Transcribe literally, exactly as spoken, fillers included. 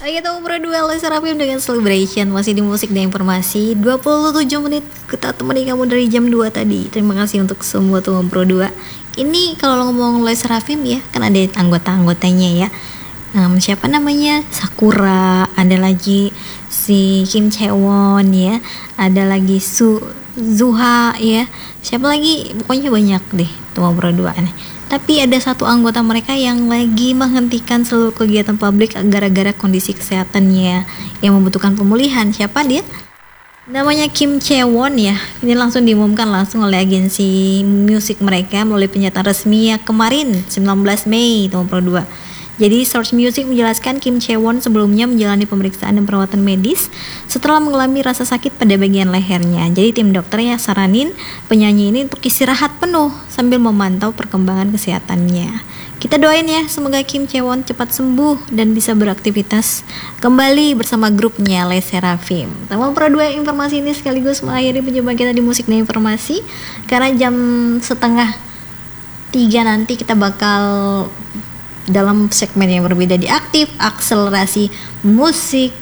Lagi tahu berdua Les Serafim dengan Celebration. Masih di musik dan informasi dua puluh tujuh menit kita temani kamu dari jam dua tadi. Terima kasih untuk semua tuh Pro dua. Ini kalau ngomong Les Serafim ya, kan ada anggota-anggotanya ya. Um, siapa namanya? Sakura, ada lagi si Kim Chaewon ya, ada lagi Su Zuha ya. Siapa lagi? Pokoknya banyak deh tuh Pro dua nih. Tapi ada satu anggota mereka yang lagi menghentikan seluruh kegiatan publik gara-gara kondisi kesehatannya yang membutuhkan pemulihan. Siapa dia? Namanya Kim Chaewon ya. Ini langsung diumumkan langsung oleh agensi musik mereka melalui pernyataan resmi ya kemarin sembilan belas Mei tahun Pro dua. Jadi Source Music menjelaskan Kim Chaewon sebelumnya menjalani pemeriksaan dan perawatan medis setelah mengalami rasa sakit pada bagian lehernya. Jadi tim dokternya saranin penyanyi ini untuk istirahat penuh sambil memantau perkembangan kesehatannya. Kita doain ya semoga Kim Chaewon cepat sembuh dan bisa beraktivitas kembali bersama grupnya Les Serafim. Sama Pro dua informasi ini sekaligus mengakhiri perjumpaan kita di musik dan informasi, karena jam setengah tiga nanti kita bakal dalam segmen yang berbeda di Aktif Akselerasi Musik